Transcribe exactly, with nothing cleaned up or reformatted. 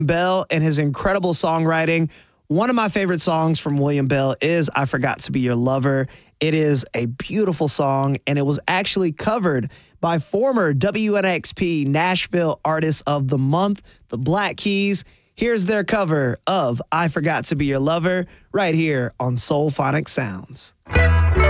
Bell and his incredible songwriting. One of my favorite songs from William Bell is I Forgot to Be Your Lover. It is a beautiful song, and it was actually covered by former W N X P Nashville Artist of the Month, the Black Keys. Here's their cover of I Forgot to Be Your Lover right here on Soulphonic Sounds.